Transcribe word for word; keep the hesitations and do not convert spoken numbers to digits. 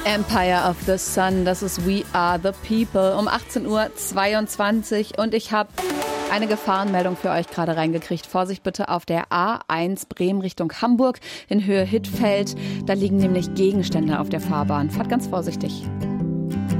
Empire of the Sun, das ist We Are the People um achtzehn Uhr zweiundzwanzig und ich habe eine Gefahrenmeldung für euch gerade reingekriegt. Vorsicht bitte auf der A eins Bremen Richtung Hamburg in Höhe Hittfeld. Da liegen nämlich Gegenstände auf der Fahrbahn. Fahrt ganz vorsichtig.